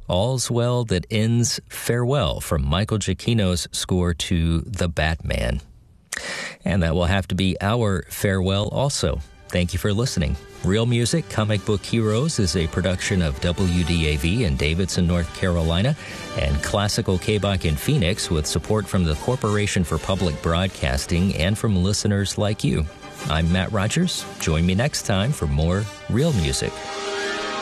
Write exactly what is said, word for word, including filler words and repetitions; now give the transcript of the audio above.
All's Well That Ends Farewell from Michael Giacchino's score to The Batman. And that will have to be our farewell also. Thank you for listening. Real Music Comic Book Heroes is a production of W D A V in Davidson, North Carolina, and Classical K B O C in Phoenix with support from the Corporation for Public Broadcasting and from listeners like you. I'm Matt Rogers. Join me next time for more Real Music.